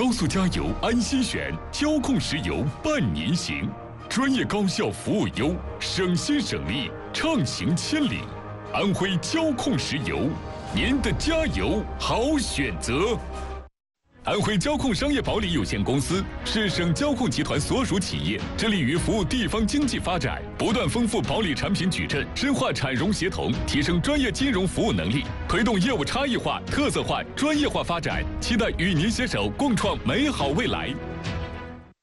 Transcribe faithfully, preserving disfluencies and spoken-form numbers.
高速加油安心选，交控石油伴您行。专业高效服务优，省心省力，畅行千里。安徽交控石油，您的加油好选择。安徽交控商业保理有限公司是省交控集团所属企业，致力于服务地方经济发展，不断丰富保理产品矩阵，深化产融协同，提升专业金融服务能力，推动业务差异化、特色化、专业化发展。期待与您携手共创美好未来。